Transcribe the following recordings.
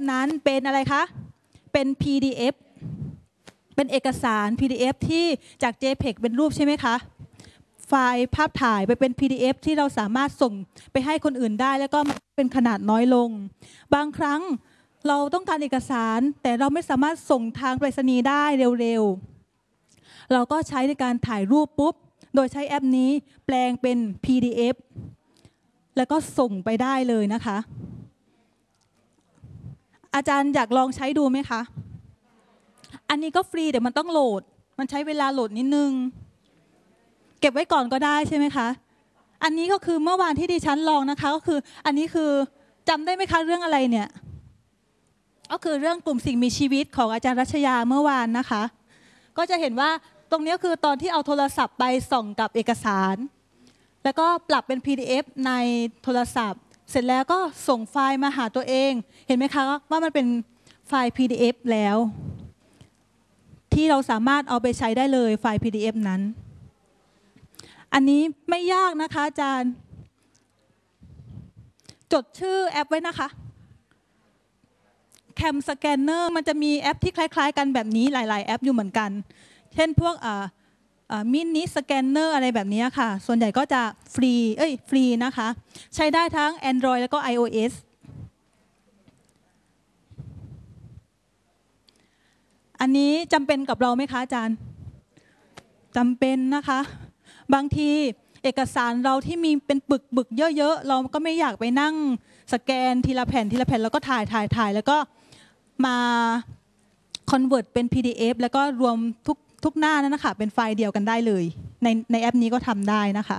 นั้นเป็นอะไรคะเป็น PDF เป็นเอกสาร PDF ที่จาก JPEG เป็นรูปใช่ไหมคะไฟล์ภาพถ่ายไปเป็น PDF ที่เราสามารถส่งไปให้คนอื่นได้แล้วก็เป็นขนาดน้อยลงบางครั้งเราต้องการเอกสารแต่เราไม่สามารถส่งทางไปรษณีย์ได้เร็วๆเราก็ใช้ในการถ่ายรูปปุ๊บโดยใช้แอปนี้แปลงเป็น PDF แล้วก็ส่งไปได้เลยนะคะอาจารย์อยากลองใช้ดูไหมคะอันนี้ก็ฟรีแต่มันต้องโหลดมันใช้เวลาโหลดนิดนึงเก็บไว้ก่อนก็ได้ใช่ไหมคะอันนี้ก็คือเมื่อวานที่ดิฉันลองนะคะก็คืออันนี้คือจำได้ไหมคะเรื่องอะไรเนี่ยก็คือเรื่องกลุ่มสิ่งมีชีวิตของอาจารย์รัชยาเมื่อวานนะคะก็จะเห็นว่าตรงนี้คือตอนที่เอาโทรศัพท์ไปส่องกับเอกสารแล้วก็ปรับเป็น PDF ในโทรศัพท์เสร็จแล้วก็ส่งไฟล์มาหาตัวเองเห็นไหมคะว่ามันเป็นไฟล์ PDF แล้วที่เราสามารถเอาไปใช้ได้เลยไฟล์ PDF นั้นอันนี้ไม่ยากนะคะอาจารย์จดชื่อแอปไว้นะคะแคมสแกนเนอร์มันจะมีแอปที่คล้ายๆกันแบบนี้หลายๆแอปอยู่เหมือนกันเช่นพวกมินิสแกนเนอร์อะไรแบบนี้ค่ะส่วนใหญ่ก็จะฟรีนะคะใช้ได้ทั้ง Android แล้วก็ iOS อันนี้จำเป็นกับเราไหมคะอาจารย์จำเป็นนะคะบางทีเอกสารเราที่มีเป็นปึกเยอะๆเราก็ไม่อยากไปนั่งสแกนทีละแผ่นแล้วก็ถ่ายแล้วก็มาคอนเวิร์ตเป็น PDF แล้วก็รวมทุกหน้านั้นนะคะเป็นไฟล์เดียวกันได้เลยในแอปนี้ก็ทำได้นะคะ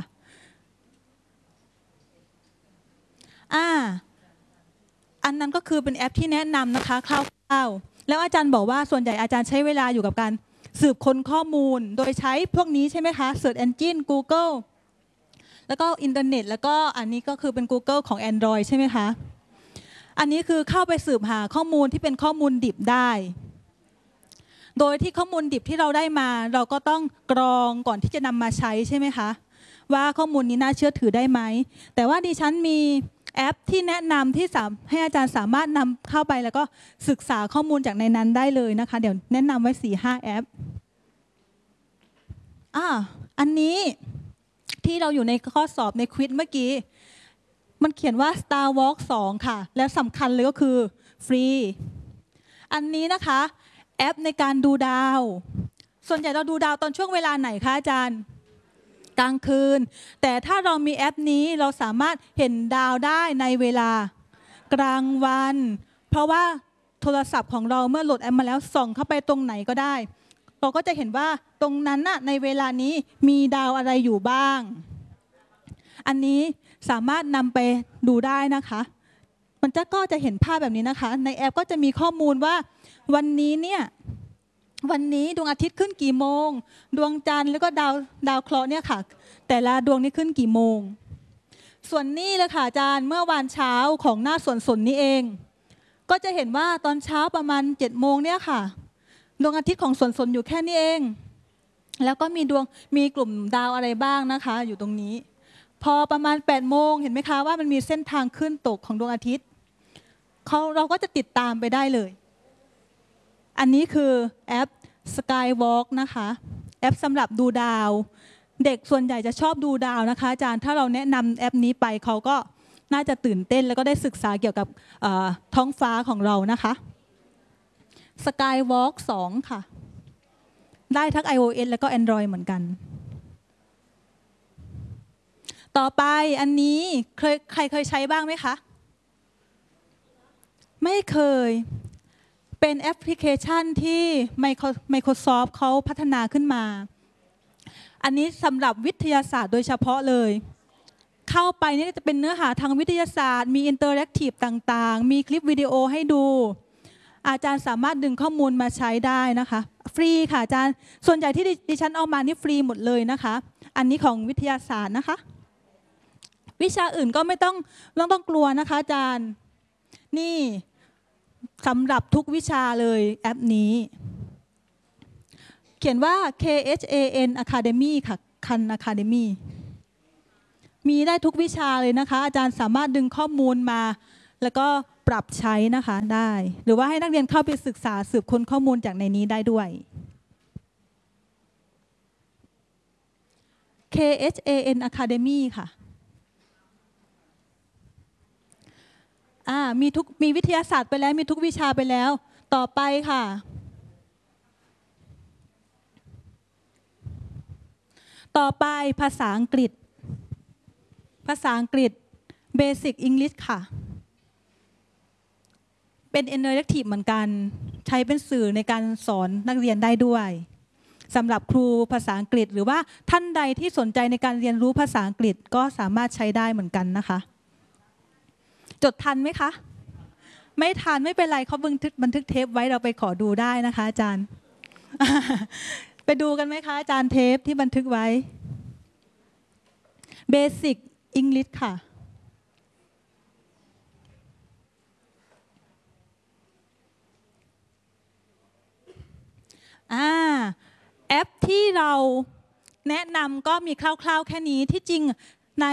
อันนั้นก็คือเป็นแอปที่แนะนำนะคะคร่าวๆแล้วอาจารย์บอกว่าส่วนใหญ่อาจารย์ใช้เวลาอยู่กับการสืบค้นข้อมูลโดยใช้พวกนี้ใช่ไหมคะ Search Engine Google แล้วก็อินเทอร์เน็ตแล้วก็อันนี้ก็คือเป็น Google ของ Android ใช่ไหมคะอันนี้คือเข้าไปสืบหาข้อมูลที่เป็นข้อมูลดิบได้โดยที่ข้อมูลดิบที่เราได้มาเราก็ต้องกรองก่อนที่จะนำมาใช้ใช่ไหมคะว่าข้อมูลนี้น่าเชื่อถือได้ไหมแต่ว่าดิฉันมีแอปที่แนะนำที่ให้อาจารย์สามารถนำเข้าไปแล้วก็ศึกษาข้อมูลจากในนั้นได้เลยนะคะเดี๋ยวแนะนำไว้ 4-5 แอปอันนี้ที่เราอยู่ในข้อสอบในควิซเมื่อกี้มันเขียนว่า Star Walk 2 ค่ะแล้วสำคัญเลยก็คือฟรีอันนี้นะคะแอปในการดูดาวส่วนใหญ่เราดูดาวตอนช่วงเวลาไหนคะอาจารย์กลางคืนแต่ถ้าเรามีแอปนี้เราสามารถเห็นดาวได้ในเวลากลางวันเพราะว่าโทรศัพท์ของเราเมื่อโหลดแอปมาแล้วส่องเข้าไปตรงไหนก็ได้เราก็จะเห็นว่าตรงนั้นน่ะในเวลานี้มีดาวอะไรอยู่บ้างอันนี้สามารถนำไปดูได้นะคะมันก็จะเห็นภาพแบบนี้นะคะในแอปก็จะมีข้อมูลว่าวันนี้ดวงอาทิตย์ขึ้นกี่โมงดวงจันทร์แล้วก็ดาวเคราะห์เนี่ยค่ะแต่ละดวงนี้ขึ้นกี่โมงส่วนนี้เลยค่ะอาจารย์เมื่อวานเช้าของหน้าสนนี้เองก็จะเห็นว่าตอนเช้าประมาณ7 โมงเนี่ยค่ะดวงอาทิตย์ของสนอยู่แค่นี้เองแล้วก็มีกลุ่มดาวอะไรบ้างนะคะอยู่ตรงนี้พอประมาณ8 โมงเห็นไหมคะว่ามันมีเส้นทางขึ้นตกของดวงอาทิตย์เราก็จะติดตามไปได้เลยอันนี้คือแอป Skywalk นะคะแอปสำหรับดูดาวเด็กส่วนใหญ่จะชอบดูดาวนะคะอาจารย์ถ้าเราแนะนำแอปนี้ไปเขาก็น่าจะตื่นเต้นแล้วก็ได้ศึกษาเกี่ยวกับท้องฟ้าของเรานะคะ Skywalk 2 ค่ะได้ทั้ง iOS แล้วก็ Android เหมือนกันต่อไปอันนี้ใครเคยใช้บ้างไหมคะไม่เคยเป็นแอปพลิเคชันที่ Microsoft เขาพัฒนาขึ้นมาอันนี้สำหรับวิทยาศาสตร์โดยเฉพาะเลยเข้าไปนี่จะเป็นเนื้อหาทางวิทยาศาสตร์มีอินเตอร์แอคทีฟต่างๆมีคลิปวิดีโอให้ดูอาจารย์สามารถดึงข้อมูลมาใช้ได้นะคะฟรีค่ะอาจารย์ส่วนใหญ่ที่ดิฉันเอามานี่ฟรีหมดเลยนะคะอันนี้ของวิทยาศาสตร์นะคะวิชาอื่นก็ไม่ต้องกลัวนะคะอาจารย์นี่สำหรับทุกวิชาเลยแอปนี้เขียนว่า KHAN Academy ค่ะ Khan Academy มีได้ทุกวิชาเลยนะคะอาจารย์สามารถดึงข้อมูลมาแล้วก็ปรับใช้นะคะได้หรือว่าให้นักเรียนเข้าไปศึกษาสืบค้นข้อมูลจากในนี้ได้ด้วย KHAN Academy ค่ะมีวิทยาศาสตร์ไปแล้วมีทุกวิชาไปแล้วต่อไปค่ะต่อไปภาษาอังกฤษBasic English ค่ะเป็น interactive เหมือนกันใช้เป็นสื่อในการสอนนักเรียนได้ด้วยสำหรับครูภาษาอังกฤษหรือว่าท่านใดที่สนใจในการเรียนรู้ภาษาอังกฤษก็สามารถใช้ได้เหมือนกันนะคะจดทันไหมคะไม่ทันไม่เป็นไรเขาบันทึกเทปไว้เราไปขอดูได้นะคะอาจารย์ ไปดูกันไหมคะอาจารย์เทปที่บันทึกไว้ Basic English ค่ะแอปที่เราแนะนำก็มีคร่าวๆแค่นี้ที่จริงใน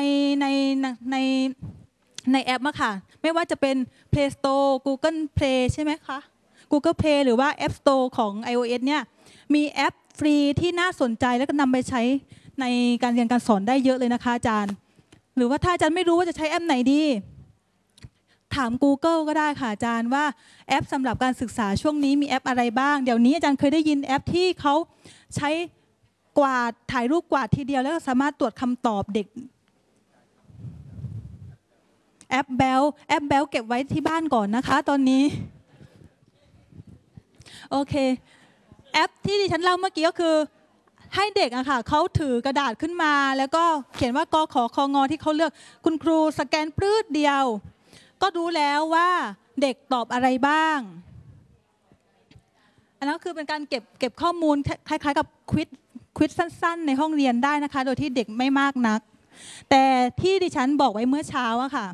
แอปค่ะไม่ว่าจะเป็น Play Store Google Play ใช่ไหมคะ Google Play หรือว่า App Store ของ iOS เนี่ยมีแอปฟรีที่น่าสนใจแล้วก็นำไปใช้ในการเรียนการสอนได้เยอะเลยนะคะอาจารย์หรือว่าถ้าอาจารย์ไม่รู้ว่าจะใช้แอปไหนดีถาม Google ก็ได้ค่ะอาจารย์ว่าแอปสำหรับการศึกษาช่วงนี้มีแอปอะไรบ้างเดี๋ยวนี้อาจารย์เคยได้ยินแอปที่เขาใช้กวาดถ่ายรูปกวาดทีเดียวแล้วก็สามารถตรวจคำตอบเด็กแอปเบลเก็บไว้ที่บ้านก่อนนะคะตอนนี้โอเคแอปที่ดิฉันเล่าเมื่อกี้ก็คือให้เด็กอะค่ะเขาถือกระดาษขึ้นมาแล้วก็เขียนว่ากขคงที่เขาเลือกคุณครูสแกนปลื้ดเดียวก็รู้แล้วว่าเด็กตอบอะไรบ้างอันนั้นคือเป็นการเก็บข้อมูลคล้ายๆกับควิซสั้นๆในห้องเรียนได้นะคะโดยที่เด็กไม่มากนักแต่ที่ดิฉันบอกไว้เมื่อเช้าอะค่ะ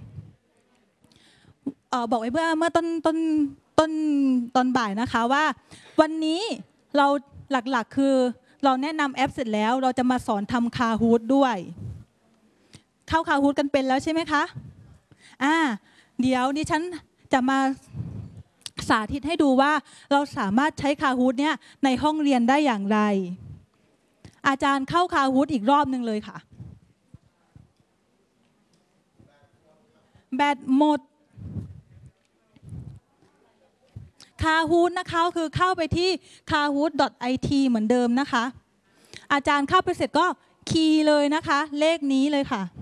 บอกไว้เมื่อตอนบ่ายนะคะว่าวันนี้เราหลักๆคือเราแนะนำแอปเสร็จแล้วเราจะมาสอนทำคาฮูดด้วยเข้าคาฮูดกันเป็นแล้วใช่ไหมคะเดี๋ยวดิฉันจะมาสาธิตให้ดูว่าเราสามารถใช้คาฮูดเนี่ยในห้องเรียนได้อย่างไรอาจารย์เข้าคาฮูดอีกรอบนึงเลยค่ะแบตหมดคาฮูดนะคะคือเข้าไปที่ kahoot.it เหมือนเดิมนะคะอาจารย์เข้าไปเสร็จก็คีย์เลยนะคะเลขนี้เลยค่ะ